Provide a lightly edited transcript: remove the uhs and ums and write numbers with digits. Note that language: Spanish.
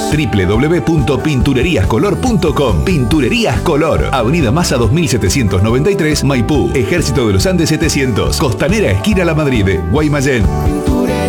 www.pintureriascolor.com. Pinturerías Color, Avenida Maza 2793, Maipú, Ejército de los Andes 700, Costanera esquina La Madrid, Guaymallén.